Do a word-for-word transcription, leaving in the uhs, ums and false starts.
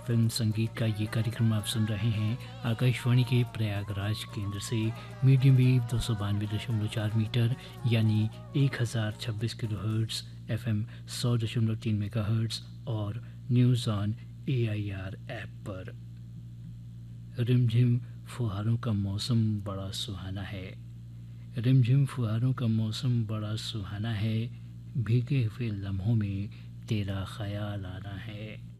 Film संगीत का ये कार्यक्रम आप सुन रहे हैं आकाशवाणी के प्रयागराज केंद्र से। मीडियम वेव दो सौ बानवे दशमलव चार मीटर यानी एक हज़ार छब्बीस किलो हर्ट्स, एफ एम सौ दशमलव तीन मेगा हर्ट्स और news on A I R app पर। रिमझिम फुहारों का मौसम बड़ा सुहाना है। रिमझिम फुहारों का मौसम बड़ा सुहाना है। भीगे हुए लम्हों में तेरा ख्याल आना है।